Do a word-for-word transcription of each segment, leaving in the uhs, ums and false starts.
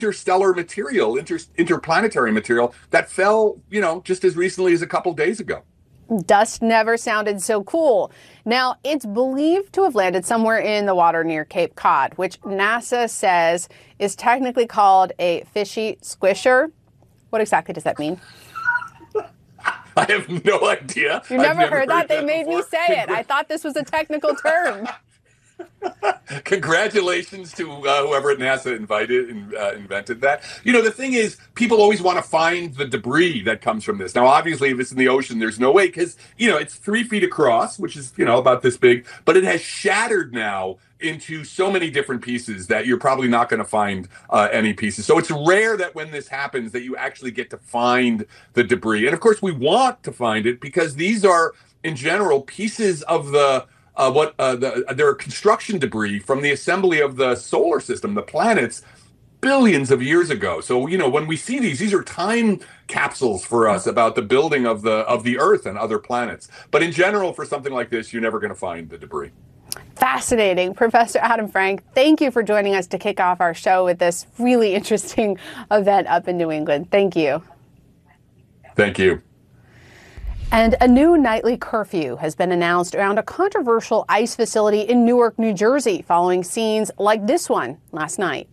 interstellar material, inter, interplanetary material that fell, you know, just as recently as a couple days ago. Dust never sounded so cool. Now, it's believed to have landed somewhere in the water near Cape Cod, which NASA says is technically called a fishy squisher. What exactly does that mean? I have no idea. You never, never heard, heard that? that They made before. me say it. I thought this was a technical term. Congratulations to uh, whoever at NASA invited and uh, invented that. You know, the thing is, people always want to find the debris that comes from this. Now, obviously, if it's in the ocean, there's no way because, you know, it's three feet across, which is, you know, about this big, but it has shattered now into so many different pieces that you're probably not going to find uh, any pieces. So it's rare that when this happens that you actually get to find the debris. And of course, we want to find it because these are, in general, pieces of the Uh, what uh, the, there are construction debris from the assembly of the solar system, the planets, billions of years ago. So, you know, when we see these, these are time capsules for us about the building of the of the Earth and other planets. But in general, for something like this, you're never going to find the debris. Fascinating. Professor Adam Frank, thank you for joining us to kick off our show with this really interesting event up in New England. Thank you. Thank you. And a new nightly curfew has been announced around a controversial ICE facility in Newark, New Jersey, following scenes like this one last night.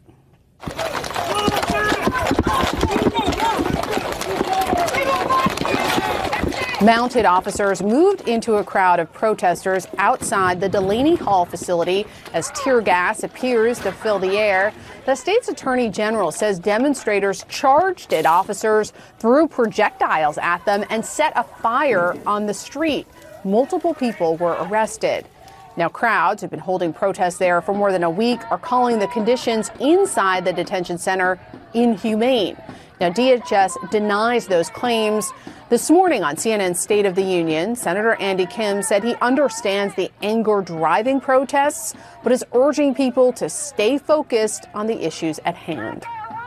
Mounted officers moved into a crowd of protesters outside the Delaney Hall facility as tear gas appears to fill the air. The state's attorney general says demonstrators charged at officers, threw projectiles at them, and set a fire on the street. Multiple people were arrested. Now, crowds who've been holding protests there for more than a week are calling the conditions inside the detention center inhumane. Now, D H S denies those claims. This morning on C N N's State of the Union, Senator Andy Kim said he understands the anger driving protests, but is urging people to stay focused on the issues at hand.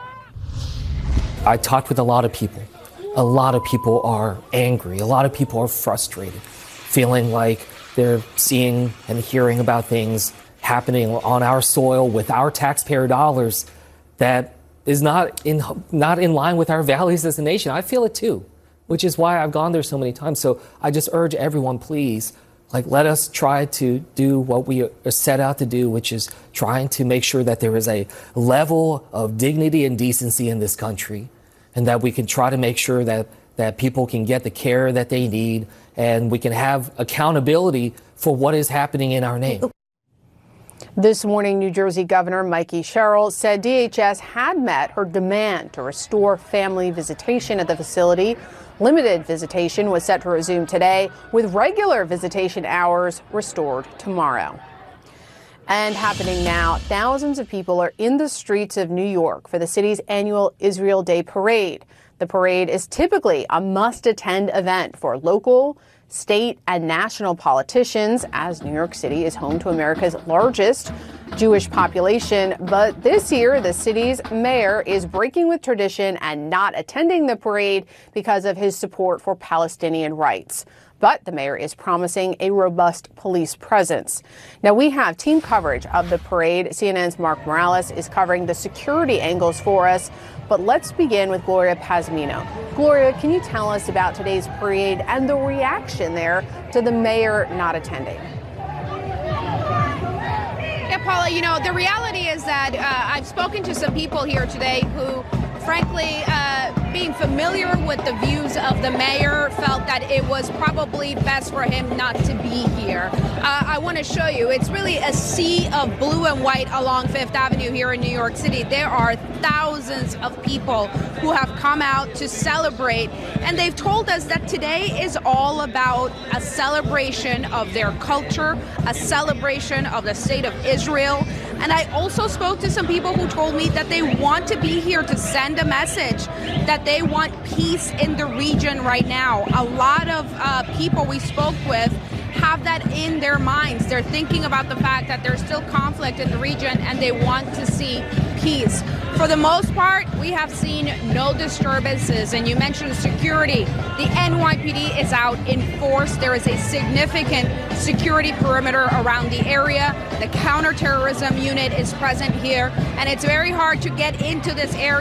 I talked with a lot of people. A lot of people are angry. A lot of people are frustrated, feeling like they're seeing and hearing about things happening on our soil with our taxpayer dollars that is not in not in line with our values as a nation. I feel it too, which is why I've gone there so many times. So I just urge everyone, please, like, let us try to do what we are set out to do, which is trying to make sure that there is a level of dignity and decency in this country, and that we can try to make sure that, that people can get the care that they need, and we can have accountability for what is happening in our name. This morning, New Jersey Governor Mikey Sherrill said D H S had met her demand to restore family visitation at the facility. Limited visitation was set to resume today, with regular visitation hours restored tomorrow. And happening now, thousands of people are in the streets of New York for the city's annual Israel Day Parade. The parade is typically a must-attend event for local, state, and national politicians, as New York City is home to America's largest Jewish population. But this year, the city's mayor is breaking with tradition and not attending the parade because of his support for Palestinian rights. But the mayor is promising a robust police presence. Now, we have team coverage of the parade. C N N's Mark Morales is covering the security angles for us. But let's begin with Gloria Pazmino. Gloria, can you tell us about today's parade and the reaction there to the mayor not attending? Yeah, Paula, you know, the reality is that uh, I've spoken to some people here today who, frankly, uh, being familiar with the views of the mayor, felt that it was probably best for him not to be here. Uh, I want to show you, it's really a sea of blue and white along Fifth Avenue here in New York City. There are thousands of people who have come out to celebrate, and they've told us that today is all about a celebration of their culture, a celebration of the state of Israel. And I also spoke to some people who told me that they want to be here to send a message that they want peace in the region right now. A lot of uh, people we spoke with have that in their minds. They're thinking about the fact that there's still conflict in the region and they want to see peace. For the most part, we have seen no disturbances. And you mentioned security. The N Y P D is out in force. There is a significant security perimeter around the area. The counterterrorism unit is present here, and it's very hard to get into this area.